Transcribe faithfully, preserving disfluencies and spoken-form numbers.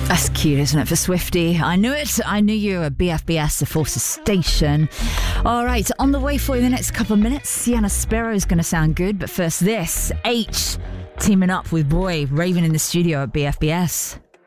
That's cute, isn't it, for Swifty? I knew it. I knew you were a B F B S, the Forces Station. All right, on the way for you in the next couple of minutes, Sienna Sparrow is going to sound good. But first this, H teaming up with Boy, Raven in the studio at B F B S.